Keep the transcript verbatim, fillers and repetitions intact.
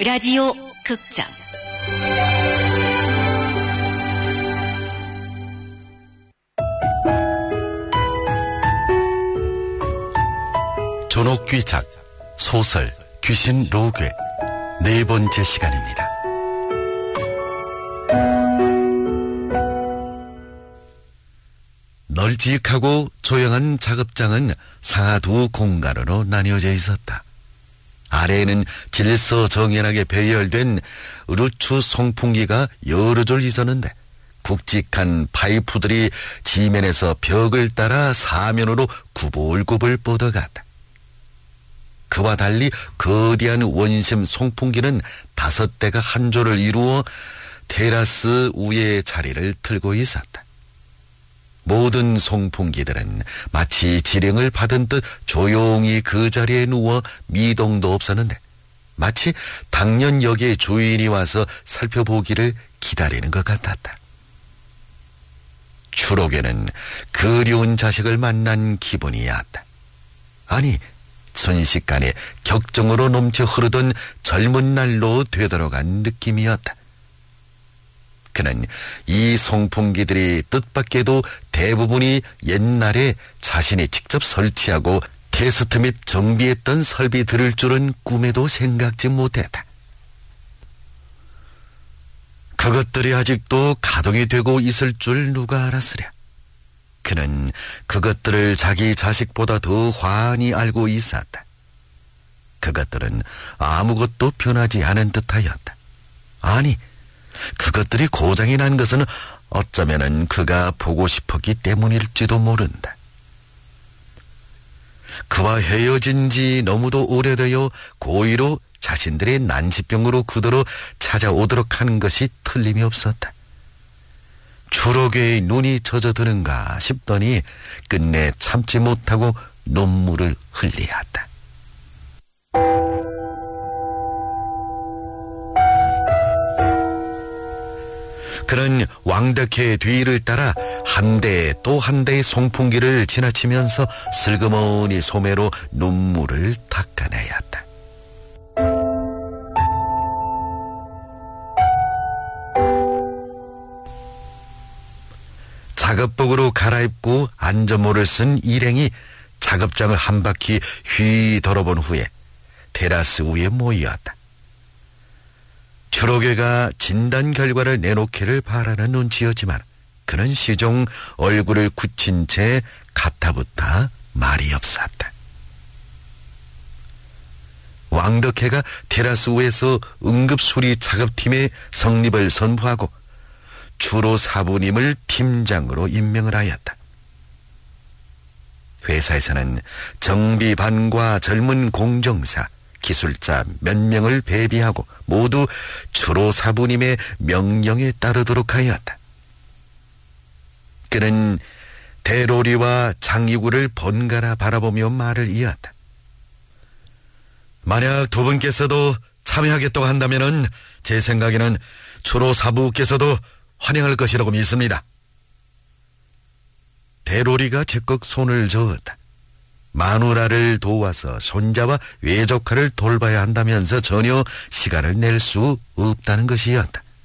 라디오 극장 존옥귀작 소설 귀신 로괴 네 번째 시간입니다. 널찍하고 조용한 작업장은 상하 두 공간으로 나뉘어져 있었다. 아래에는 질서정연하게 배열된 루추 송풍기가 여러 줄 있었는데 굵직한 파이프들이 지면에서 벽을 따라 사면으로 구불구불 뻗어갔다. 그와 달리 거대한 원심 송풍기는 다섯 대가 한 조를 이루어 테라스 위에 자리를 틀고 있었다. 모든 송풍기들은 마치 지령을 받은 듯 조용히 그 자리에 누워 미동도 없었는데 마치 당연 여기에 주인이 와서 살펴보기를 기다리는 것 같았다. 추록에는 그리운 자식을 만난 기분이었다. 아니, 순식간에 격정으로 넘쳐 흐르던 젊은 날로 되돌아간 느낌이었다. 그는 이 송풍기들이 뜻밖에도 대부분이 옛날에 자신이 직접 설치하고 테스트 및 정비했던 설비들일 줄은 꿈에도 생각지 못했다. 그것들이 아직도 가동이 되고 있을 줄 누가 알았으랴. 그는 그것들을 자기 자식보다 더 환히 알고 있었다. 그것들은 아무것도 변하지 않은 듯하였다. 아니, 그것들이 고장이 난 것은 어쩌면은 그가 보고 싶었기 때문일지도 모른다. 그와 헤어진 지 너무도 오래되어 고의로 자신들의 난치병으로 그대로 찾아오도록 하는 것이 틀림이 없었다. 추록의 눈이 젖어드는가 싶더니 끝내 참지 못하고 눈물을 흘리었다. 그는 왕덕회의 뒤를 따라 한 대 또 한 대의 송풍기를 지나치면서 슬그머니 소매로 눈물을 닦아내었다. 작업복으로 갈아입고 안전모를 쓴 일행이 작업장을 한 바퀴 휘 돌아본 후에 테라스 위에 모였다. 추록애가 진단 결과를 내놓기를 바라는 눈치였지만 그는 시종 얼굴을 굳힌 채 가타부타 말이 없었다. 왕덕회가 테라스 위에서 응급수리 작업팀의 성립을 선포하고 주로 사부님을 팀장으로 임명을 하였다. 회사에서는 정비반과 젊은 공정사, 기술자 몇 명을 배비하고 모두 주로 사부님의 명령에 따르도록 하였다. 그는 대로리와 장이구를 번갈아 바라보며 말을 이었다. 만약 두 분께서도 참여하겠다고 한다면은 제 생각에는 주로 사부께서도 환영할 것이라고 믿습니다. 대로리가 적극 손을 저었다. 마누라를 도와서 손자와 외조카를 돌봐야 한다면서 전혀 시간을 낼 수 없다는 것이었다.